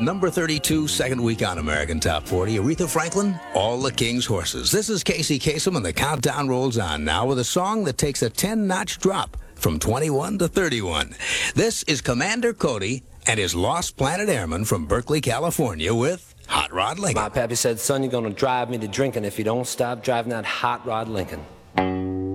Number 32, second week on American Top 40. Aretha Franklin, All the King's Horses. This is Casey Kasem, and the countdown rolls on now with a song that takes a 10-notch drop from 21 to 31. This is Commander Cody and his Lost Planet Airmen from Berkeley, California with Hot Rod Lincoln. My pappy said, son, you're going to drive me to drinking if you don't stop driving that Hot Rod Lincoln.